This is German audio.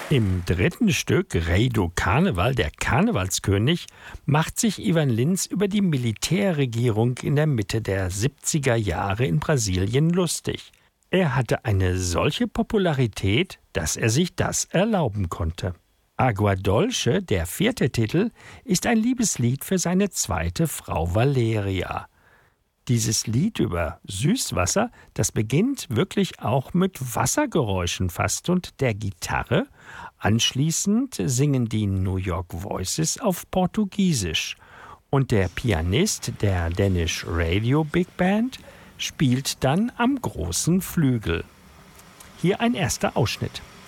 Im dritten Stück Rei do Karneval, der Karnevalskönig, macht sich Ivan Lins über die Militärregierung in der Mitte der 70er Jahre in Brasilien lustig. Er hatte eine solche Popularität, dass er sich das erlauben konnte. Agua Dolce, der 4. Titel, ist ein Liebeslied für seine zweite Frau Valeria. Dieses Lied über Süßwasser, das beginnt wirklich auch mit Wassergeräuschen fast und der Gitarre. Anschließend singen die New York Voices auf Portugiesisch. Und der Pianist der Danish Radio Big Band spielt dann am großen Flügel. Hier ein erster Ausschnitt.